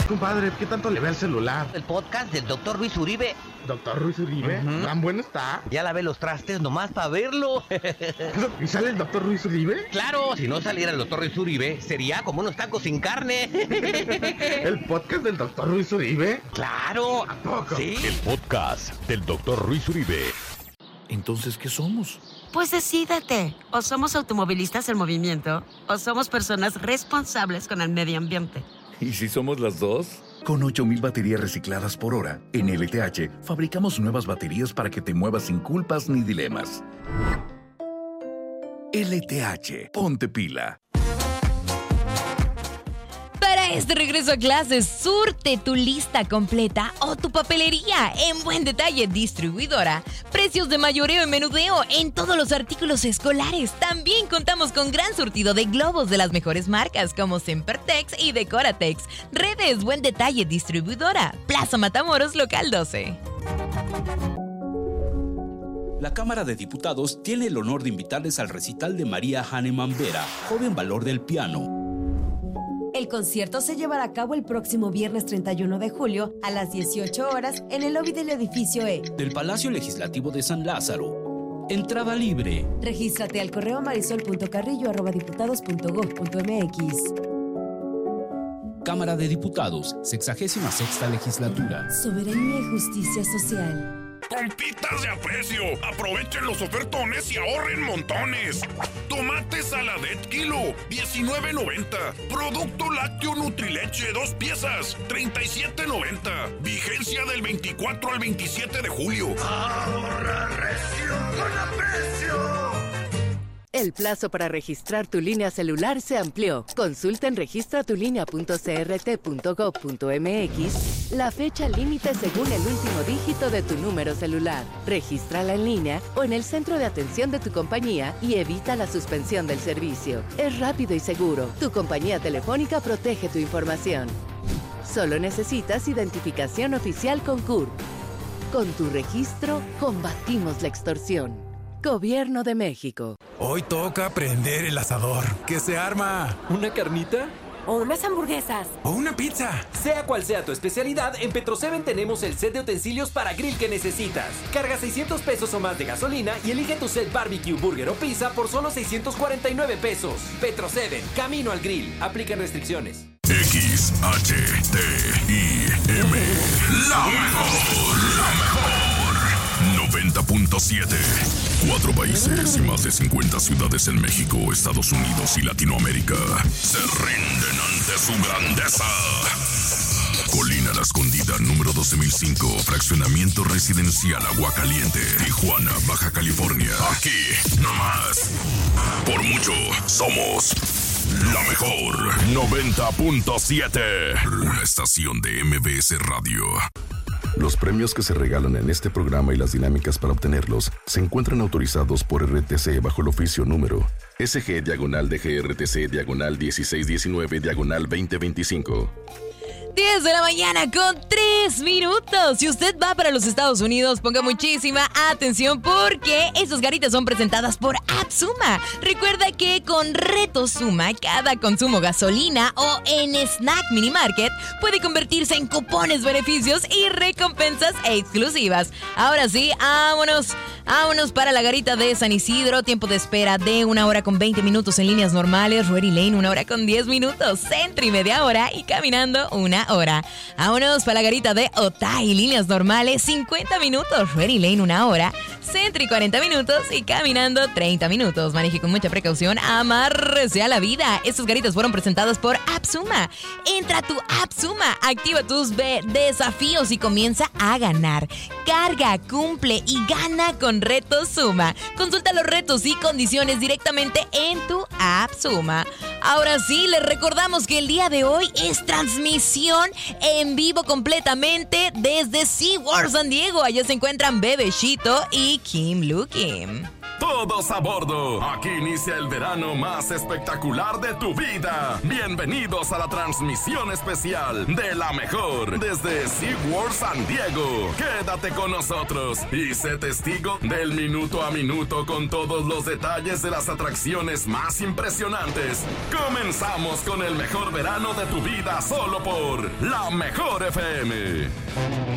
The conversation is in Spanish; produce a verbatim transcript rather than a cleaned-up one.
Compadre, ¿qué tanto le ve al celular? El podcast del doctor Luis Uribe. ¿Doctor Luis Uribe? Uh-huh. ¿Tan bueno está? Ya lavé los trastes nomás para verlo. ¿Y sale el doctor Luis Uribe? Claro, si no saliera el doctor Luis Uribe, sería como unos tacos sin carne. ¿El podcast del doctor Luis Uribe? Claro. ¿A poco? Sí. El podcast del doctor Luis Uribe. Entonces, ¿qué somos? Pues decídete. O somos automovilistas en movimiento, o somos personas responsables con el medio ambiente. ¿Y si somos las dos? Con ocho mil baterías recicladas por hora, en L T H fabricamos nuevas baterías para que te muevas sin culpas ni dilemas. L T H, ponte pila. Para este regreso a clases, surte tu lista completa o tu papelería en Buen Detalle Distribuidora. Precios de mayoreo y menudeo en todos los artículos escolares. También contamos con gran surtido de globos de las mejores marcas como Sempertex y Decoratex. Redes Buen Detalle Distribuidora. Plaza Matamoros, local doce. La Cámara de Diputados tiene el honor de invitarles al recital de María Hahnemann Vera, joven valor del piano. El concierto se llevará a cabo el próximo viernes treinta y uno de julio a las dieciocho horas en el lobby del edificio E del Palacio Legislativo de San Lázaro. Entrada libre. Regístrate al correo marisol punto carrillo arroba diputados punto gob punto mx. Cámara de Diputados, sexagésima sexta legislatura. Soberanía y justicia social. ¡Compitas de aprecio! ¡Aprovechen los ofertones y ahorren montones! Tomate Saladet kilo, diecinueve noventa. Producto lácteo Nutrileche, dos piezas, treinta y siete noventa. Vigencia del veinticuatro al veintisiete de julio. ¡Ahorra recio con aprecio! El plazo para registrar tu línea celular se amplió. Consulta en registra tu línea punto c r t punto gob punto m x la fecha límite según el último dígito de tu número celular. Regístrala en línea o en el centro de atención de tu compañía y evita la suspensión del servicio. Es rápido y seguro. Tu compañía telefónica protege tu información. Solo necesitas identificación oficial con C U R P. Con tu registro, combatimos la extorsión. Gobierno de México. Hoy toca prender el asador. ¿Qué se arma? ¿Una carnita? O unas hamburguesas. O una pizza. Sea cual sea tu especialidad, en Petroseven tenemos el set de utensilios para grill que necesitas. Carga seiscientos pesos o más de gasolina y elige tu set barbecue, burger o pizza por solo seiscientos cuarenta y nueve pesos. Petroseven, camino al grill. Aplican restricciones. X, H, T, I, M. La mejor. La mejor. noventa punto siete. Cuatro países y más de cincuenta ciudades en México, Estados Unidos y Latinoamérica se rinden ante su grandeza. Colina La Escondida, número doce mil cinco, fraccionamiento residencial Aguacaliente, Tijuana, Baja California. Aquí, nomás. Por mucho, somos la mejor. noventa punto siete. Una estación de M B S Radio. Los premios que se regalan en este programa y las dinámicas para obtenerlos se encuentran autorizados por R T C bajo el oficio número S G diagonal D G R T C diagonal dieciséis diecinueve diagonal veinte veinticinco. diez de la mañana con tres minutos. Si usted va para los Estados Unidos, ponga muchísima atención porque estas garitas son presentadas por AppSuma. Recuerda que con Reto Suma, cada consumo gasolina o en Snack Mini Market puede convertirse en cupones, beneficios y recompensas exclusivas. Ahora sí, vámonos, vámonos para la garita de San Isidro. Tiempo de espera de una hora con veinte minutos en líneas normales. Ruery Lane, una hora con diez minutos. Centro y media hora y caminando una hora. Vámonos para la garita de Otay, líneas normales, cincuenta minutos. Ruery Lane, una hora. Centro y cuarenta minutos y caminando treinta minutos. Maneje con mucha precaución, amárrese a la vida. Estas garitas fueron presentadas por AppSuma. Entra a tu AppSuma, activa tus be- desafíos y comienza a ganar. Carga, cumple y gana con Reto Suma. Consulta los retos y condiciones directamente en tu AppSuma. Ahora sí, les recordamos que el día de hoy es transmisión en vivo completamente desde SeaWorld San Diego. Allá se encuentran Bebecito y Kim Lu Kim. todos a bordo. Aquí inicia el verano más espectacular de tu vida. Bienvenidos a la transmisión especial de La Mejor desde SeaWorld San Diego. Quédate con nosotros y sé testigo del minuto a minuto con todos los detalles de las atracciones más impresionantes. Comenzamos con el mejor verano de tu vida solo por La Mejor F M.